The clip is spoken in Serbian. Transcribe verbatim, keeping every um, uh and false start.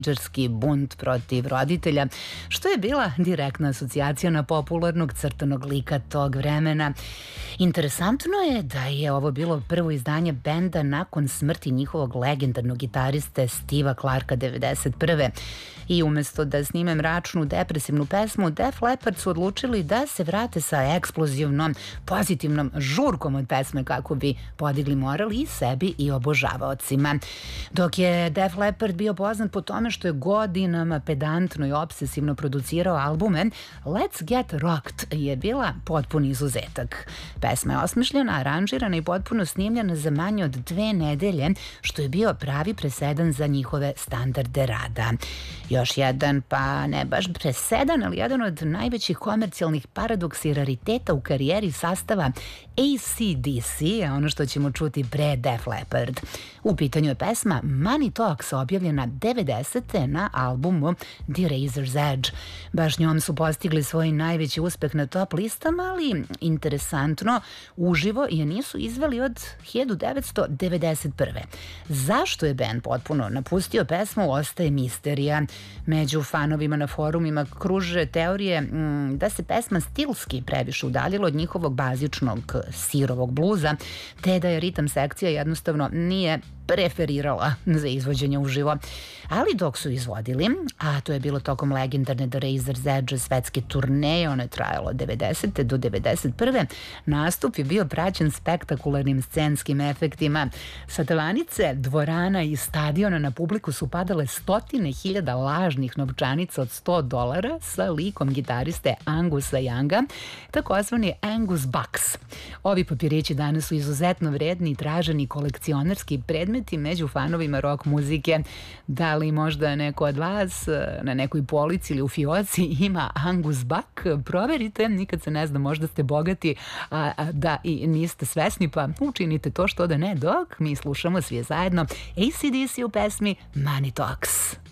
Tinejdžerski bunt protiv roditelja, što je bila direktna asocijacija na popularnog crtanog lika tog vremena. Interesantno je da je ovo bilo prvo izdanje benda nakon smrti njihovog legendarnog gitariste Steva Clarka devedeset prve. I umesto da snime mračnu, depresivnu pesmu, Def Leppard su odlučili da se vrate sa eksplozivnom, pozitivnom žurkom od pesme kako bi podigli moral i sebi i obožavaocima. Dok je Def Leppard bio poznat po tome što je godinama pedantno i obsesivno producirao albume, Let's Get Rocked je bila potpuni izuzetak. Pesma je osmišljena, aranžirana i potpuno snimljena za manje od dve nedelje, što je bio pravi presedan za njihove standarde rada. Još jedan, pa ne baš presedan, ali jedan od najvećih komercijalnih paradoks i rariteta u karijeri sastava A C D C, ono što ćemo čuti pre Def Leppard. U pitanju je pesma Money Talks, objavljena devedesete na albumu The Razor's Edge. Baš njom su postigli svoj najveći uspeh na top listama, ali interesantno, uživo je nisu izveli od hiljadu devetsto devedeset prve. Zašto je band potpuno napustio pesmu ostaje misterija. Među fanovima na forumima kruže teorije mm, da se pesma stilski previše udaljila od njihovog bazičnog sirovog bluza, te da je ritam sekcija jednostavno nije preferirala za izvođenje uživo. Ali dok su izvodili, a to je bilo tokom legendarne The Razor's Edge svetske turneje, ono je trajalo od devedesete do devedeset prve, nastup je bio praćen spektakularnim scenskim efektima. Sa tavanice, dvorana i stadiona na publiku su padale stotine hiljada lažnih novčanica od sto dolara sa likom gitariste Angusa Younga, takozvani Angus Bucks. Ovi papirići danas su izuzetno vredni i traženi kolekcionarski predmeti među fanovima rock muzike. Da li možda neko od vas na nekoj polici ili u fioci ima Angus Buck? Proverite, nikad se ne zna, možda ste bogati, a, a da i niste svesni, pa učinite to što da ne, dok mi slušamo svi zajedno A C D C u pesmi Money Talks.